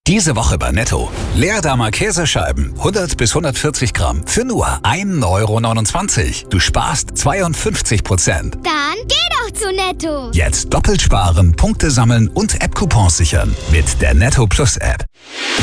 Diese Woche bei Netto. Leerdammer Käsescheiben, 100 bis 140 Gramm, für nur 1,29 €. Du sparst 52%. Dann geh doch zu Netto. Jetzt doppelt sparen, Punkte sammeln und App-Coupons sichern mit der Netto Plus App.